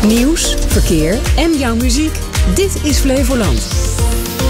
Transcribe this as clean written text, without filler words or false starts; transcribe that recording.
Nieuws, verkeer en jouw muziek. Dit is Flevoland.